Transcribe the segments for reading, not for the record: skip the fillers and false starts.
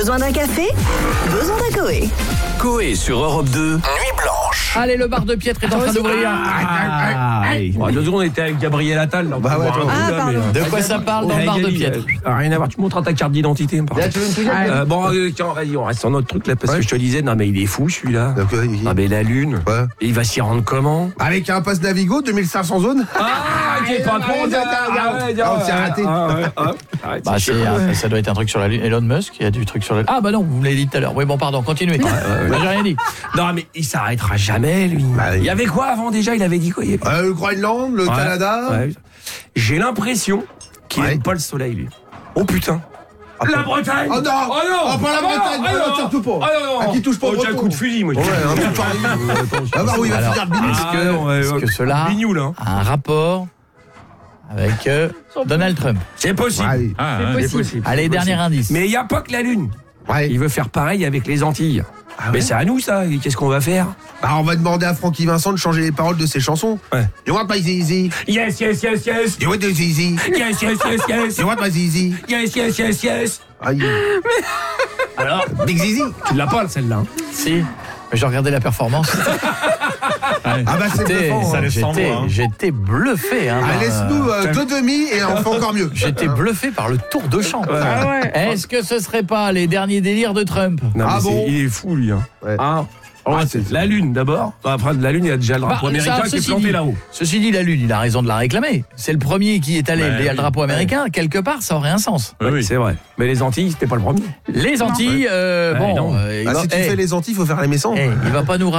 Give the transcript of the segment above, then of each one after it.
Besoin d'un café? Besoin d'un Coé. Coé sur Europe 2, Nuit Blanche. Allez, le bar de Pietre est en train d'ouvrir. Deux secondes, on était avec Gabriel Attal. Là, pardon. De quoi ça parle dans le bar de Pietre? Rien à voir, tu montres ta carte d'identité. Tiens, vas-y, on reste sur notre truc là, parce que je te disais, non mais il est fou celui-là. Ah mais la Lune, et il va s'y rendre comment? Avec un pass Navigo, 2500 zones. T'es pas con, on s'est raté. Ça doit être un truc sur la Lune. Elon Musk, il y a du truc sur la Lune. Ah bah non, vous me l'avez dit tout à l'heure. Oui, bon, pardon, continuez. J'ai rien dit. Non mais il s'arrêtera jamais lui. Il y avait quoi avant déjà? Il avait dit quoi? Le Groenland, le Canada. J'ai l'impression qu'il aime pas le soleil lui. Oh putain. La Bretagne. Oh non. Pas la Bretagne. Surtout pas. Qui touche pas au Breton. Un coup de fusil moi. Il va finir bignou. Est-ce que cela a un rapport avec Donald Trump? C'est possible. C'est possible. Allez, dernier indice. Mais il n'y a pas que la Lune. Il veut faire pareil avec les Antilles. Mais c'est à nous ça. Qu'est-ce qu'on va faire? On va demander à Francky Vincent de changer les paroles de ses chansons. You want my zizi? Yes. You want the zizi? Yes. You want my zizi? Yes. Alors, Big Zizi? tu l'as pas celle-là. Si. J'ai regardé la performance. C'est bluffant. J'étais bluffé. Laisse-nous deux demi et on fait encore mieux. J'étais bluffé par le tour de chant. Est-ce que ce serait pas les derniers délires de Trump? Il est fou lui. C'est la Lune d'abord. Après de la Lune, il y a déjà le drapeau américain qui est planté là-haut. Ceci dit, la Lune, il a raison de la réclamer. C'est le premier qui est allé. Il y a le drapeau américain. Quelque part, ça aurait un sens. Oui, c'est vrai. Mais les Antilles, c'était pas le premier. Les Antilles, si tu fais les Antilles, il faut faire les Messants. Il va pas nous.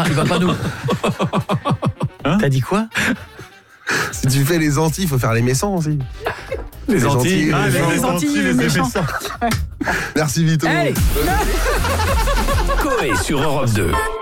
T'as dit quoi? Si tu fais les Antilles, il faut faire les Messants aussi. Les Antilles, les méchants. Merci Vito. Coé sur Europe 2.